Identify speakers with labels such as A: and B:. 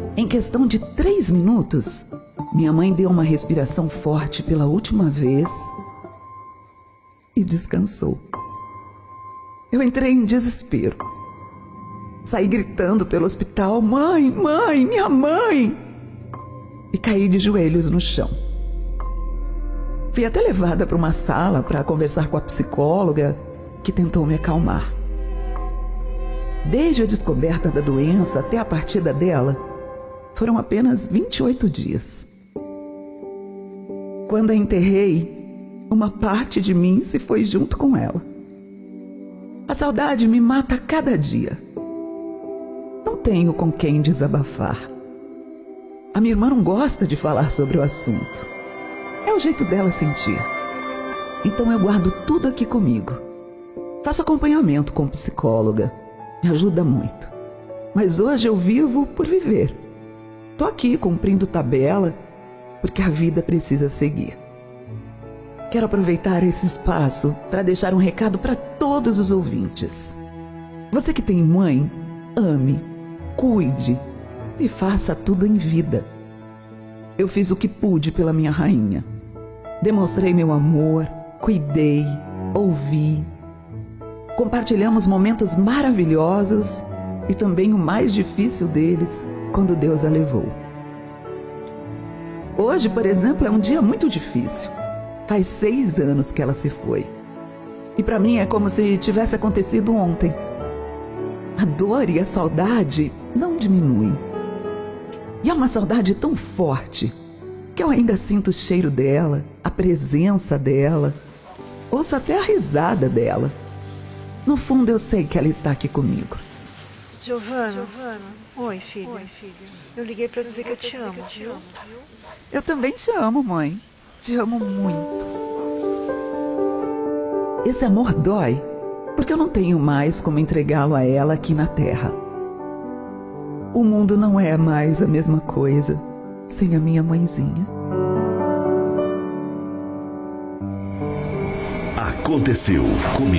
A: Em questão de 3 minutos, minha mãe deu uma respiração forte pela última vez e descansou. Eu entrei em desespero. Saí gritando pelo hospital: "Mãe, mãe, minha mãe!" E caí de joelhos no chão. Fui até levada para uma sala para conversar com a psicóloga, que tentou me acalmar. Desde a descoberta da doença até a partida dela, foram apenas 28 dias. Quando a enterrei, uma parte de mim se foi junto com ela. A saudade me mata a cada dia. Não tenho com quem desabafar. A minha irmã não gosta de falar sobre o assunto. É o jeito dela sentir. Então eu guardo tudo aqui comigo. Faço acompanhamento com psicóloga. Me ajuda muito. Mas hoje eu vivo por viver. Tô aqui cumprindo tabela, porque a vida precisa seguir. Quero aproveitar esse espaço para deixar um recado para todos os ouvintes. Você que tem mãe, ame, cuide e faça tudo em vida. Eu fiz o que pude pela minha rainha. Demonstrei meu amor, cuidei, ouvi. Compartilhamos momentos maravilhosos e também o mais difícil deles, quando Deus a levou. Hoje, por exemplo, é um dia muito difícil. Faz 6 anos que ela se foi. E para mim é como se tivesse acontecido ontem. A dor e a saudade não diminuem. E é uma saudade tão forte que eu ainda sinto o cheiro dela, a presença dela, ouço até a risada dela. No fundo eu sei que ela está aqui comigo.
B: Giovana. Oi, filha. Eu liguei pra dizer que eu te amo, viu?
A: Eu também te amo, mãe. Te amo muito. Esse amor dói, porque eu não tenho mais como entregá-lo a ela aqui na terra. O mundo não é mais a mesma coisa sem a minha mãezinha.
C: Aconteceu comigo.